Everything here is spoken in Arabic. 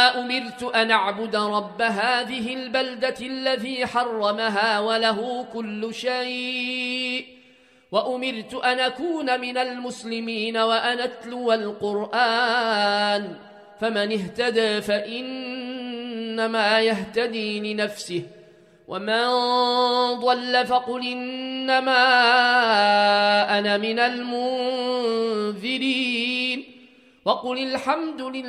أمرت أن أعبد رب هذه البلدة الذي حرمها وله كل شيء وأمرت أن أكون من المسلمين وأن أتلو القرآن فمن اهتدى فإنما يهتدي لنفسه ومن ضل فقل إنما أنا من المنذرين وقل الحمد لله